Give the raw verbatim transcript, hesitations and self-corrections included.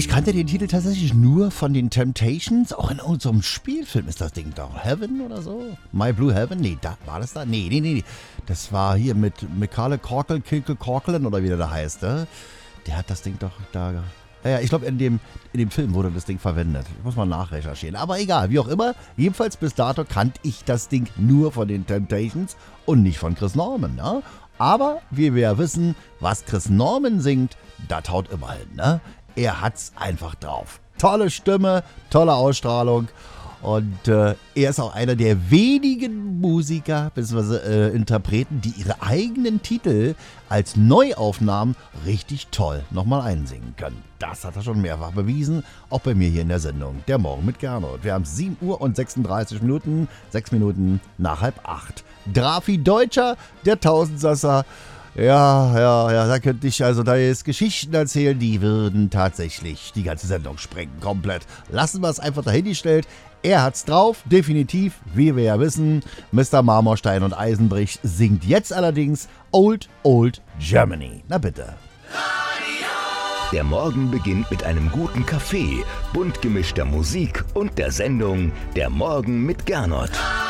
Ich kannte den Titel tatsächlich nur von den Temptations. Auch in unserem Spielfilm ist das Ding doch. Heaven oder so? My Blue Heaven? Nee, da, war das da? Nee, nee, nee. Das war hier mit Macaulay Culkin, Kilke Corcoran oder wie der da heißt. Ne? Der hat das Ding doch da... Ja, ja, ich glaube, in dem, in dem Film wurde das Ding verwendet. Ich muss mal nachrecherchieren. Aber egal, wie auch immer. Jedenfalls bis dato kannte ich das Ding nur von den Temptations und nicht von Chris Norman. Ne? Aber wie wir ja wissen, was Chris Norman singt, das haut immer hin. Ne? Er hat's einfach drauf. Tolle Stimme, tolle Ausstrahlung. Und äh, er ist auch einer der wenigen Musiker bzw. Äh, Interpreten, die ihre eigenen Titel als Neuaufnahmen richtig toll nochmal einsingen können. Das hat er schon mehrfach bewiesen, auch bei mir hier in der Sendung Der Morgen mit Gernot. Wir haben sieben Uhr und sechsunddreißig Minuten, sechs Minuten nach halb acht. Drafi Deutscher, der Tausendsasser. Ja, ja, ja, da könnte ich also da jetzt Geschichten erzählen, die würden tatsächlich die ganze Sendung sprengen, komplett. Lassen wir es einfach dahingestellt. Er hat's drauf, definitiv, wie wir ja wissen. Mister Marmorstein und Eisenbrich singt jetzt allerdings Old, Old Germany. Na bitte. Der Morgen beginnt mit einem guten Kaffee, bunt gemischter Musik und der Sendung Der Morgen mit Gernot.